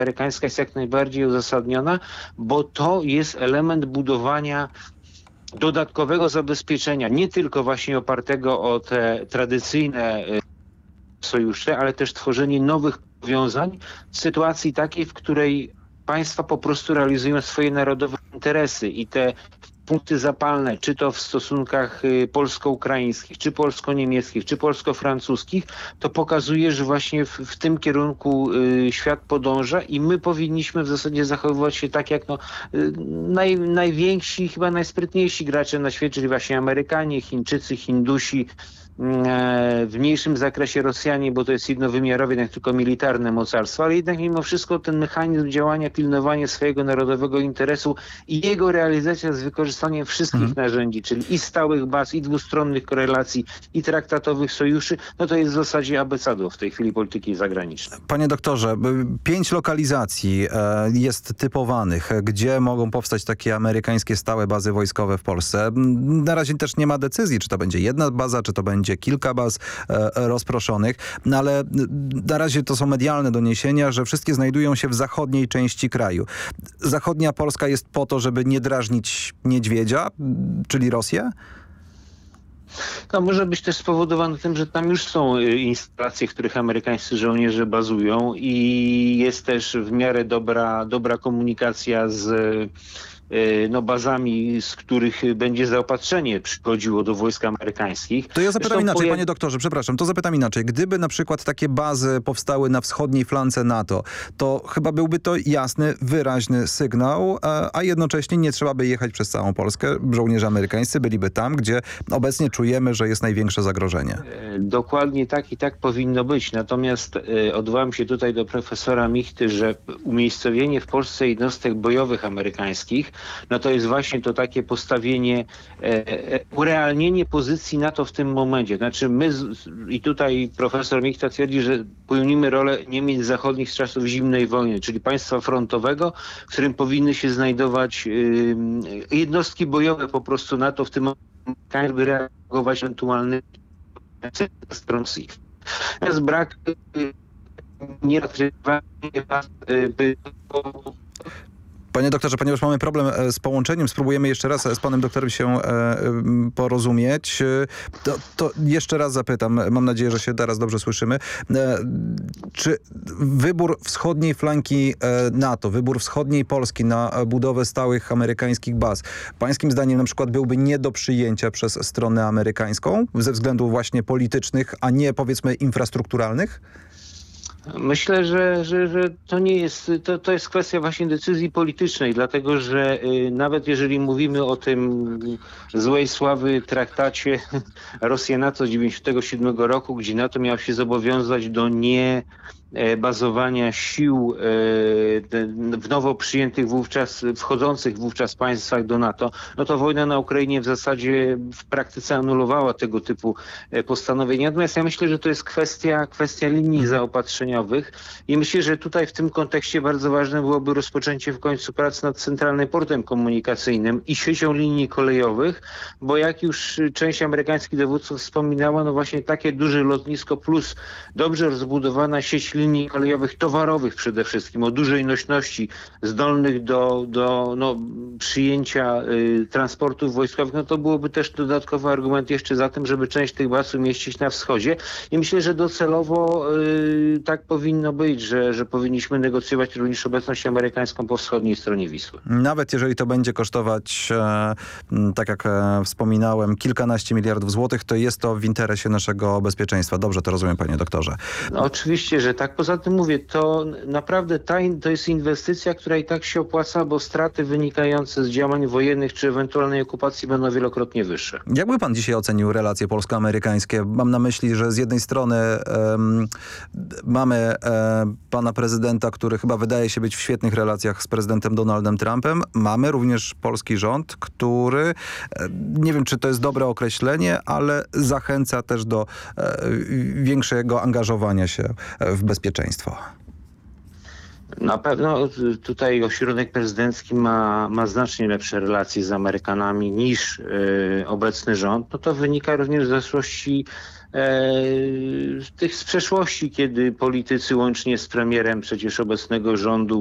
amerykańska jest jak najbardziej uzasadniona, bo to jest element budowania dodatkowego zabezpieczenia, nie tylko właśnie opartego o te tradycyjne sojusze, ale też tworzenie nowych powiązań w sytuacji takiej, w której państwa po prostu realizują swoje narodowe interesy i te punkty zapalne, czy to w stosunkach polsko-ukraińskich, czy polsko-niemieckich, czy polsko-francuskich, to pokazuje, że właśnie w tym kierunku świat podąża i my powinniśmy w zasadzie zachowywać się tak jak najwięksi, chyba najsprytniejsi gracze na świecie, czyli właśnie Amerykanie, Chińczycy, Hindusi, w mniejszym zakresie Rosjanie, bo to jest jednowymiarowe, nie tylko militarne mocarstwo, ale jednak mimo wszystko ten mechanizm działania, pilnowanie swojego narodowego interesu i jego realizacja z wykorzystaniem wszystkich narzędzi, czyli i stałych baz, i dwustronnych korelacji, i traktatowych sojuszy, no to jest w zasadzie abecedą w tej chwili polityki zagranicznej. Panie doktorze, 5 lokalizacji jest typowanych, gdzie mogą powstać takie amerykańskie stałe bazy wojskowe w Polsce. Na razie też nie ma decyzji, czy to będzie jedna baza, czy to będzie kilka baz rozproszonych, no ale na razie to są medialne doniesienia, że wszystkie znajdują się w zachodniej części kraju. Zachodnia Polska jest po to, żeby nie drażnić niedźwiedzia, czyli Rosję? To może być też spowodowane tym, że tam już są instalacje, w których amerykańscy żołnierze bazują i jest też w miarę dobra komunikacja z bazami, z których będzie zaopatrzenie przychodziło do wojsk amerykańskich. To ja zapytam inaczej, panie doktorze, przepraszam, to zapytam inaczej. Gdyby na przykład takie bazy powstały na wschodniej flance NATO, to chyba byłby to jasny, wyraźny sygnał, a jednocześnie nie trzeba by jechać przez całą Polskę. Żołnierze amerykańscy byliby tam, gdzie obecnie czujemy, że jest największe zagrożenie. Dokładnie tak i tak powinno być. Natomiast odwołam się tutaj do profesora Michty, że umiejscowienie w Polsce jednostek bojowych amerykańskich, no to jest właśnie to takie postawienie, urealnienie pozycji NATO w tym momencie. Znaczy i tutaj profesor Michta twierdzi, że pełnimy rolę Niemiec zachodnich z czasów zimnej wojny, czyli państwa frontowego, w którym powinny się znajdować jednostki bojowe po prostu NATO w tym momencie, by reagować ewentualny stron Rosji. Natomiast brak Panie doktorze, ponieważ mamy problem z połączeniem, spróbujemy jeszcze raz z panem doktorem się porozumieć. To jeszcze raz zapytam, mam nadzieję, że się teraz dobrze słyszymy. Czy wybór wschodniej flanki NATO, wybór wschodniej Polski na budowę stałych amerykańskich baz, pańskim zdaniem na przykład byłby nie do przyjęcia przez stronę amerykańską ze względów właśnie politycznych, a nie powiedzmy infrastrukturalnych? Myślę, że to nie jest, to jest kwestia właśnie decyzji politycznej, dlatego że nawet jeżeli mówimy o tym złej sławy traktacie Rosja-NATO z 1997 roku, gdzie NATO miał się zobowiązać do bazowania sił w nowo przyjętych wchodzących wówczas państwach do NATO, no to wojna na Ukrainie w zasadzie w praktyce anulowała tego typu postanowienia. Natomiast ja myślę, że to jest kwestia linii zaopatrzeniowych i myślę, że tutaj w tym kontekście bardzo ważne byłoby rozpoczęcie w końcu prac nad Centralnym Portem Komunikacyjnym i siecią linii kolejowych, bo jak już część amerykańskich dowódców wspominała, no właśnie takie duże lotnisko plus dobrze rozbudowana sieć linii kolejowych towarowych przede wszystkim, o dużej nośności, zdolnych do przyjęcia transportów wojskowych, no to byłoby też dodatkowy argument jeszcze za tym, żeby część tych baz umieścić na wschodzie. I myślę, że docelowo tak powinno być, że powinniśmy negocjować również obecność amerykańską po wschodniej stronie Wisły. Nawet jeżeli to będzie kosztować, tak jak wspominałem, kilkanaście miliardów złotych, to jest to w interesie naszego bezpieczeństwa. Dobrze to rozumiem, panie doktorze. No, oczywiście, że tak. Poza tym mówię, to naprawdę to jest inwestycja, która i tak się opłaca, bo straty wynikające z działań wojennych czy ewentualnej okupacji będą wielokrotnie wyższe. Jakby pan dzisiaj ocenił relacje polsko-amerykańskie? Mam na myśli, że z jednej strony mamy pana prezydenta, który chyba wydaje się być w świetnych relacjach z prezydentem Donaldem Trumpem. Mamy również polski rząd, który, nie wiem czy to jest dobre określenie, ale zachęca też do większego angażowania się w bezpieczeństwo. Na pewno tutaj ośrodek prezydencki ma znacznie lepsze relacje z Amerykanami niż obecny rząd. No to wynika również z zaszłości tych z przeszłości, kiedy politycy łącznie z premierem przecież obecnego rządu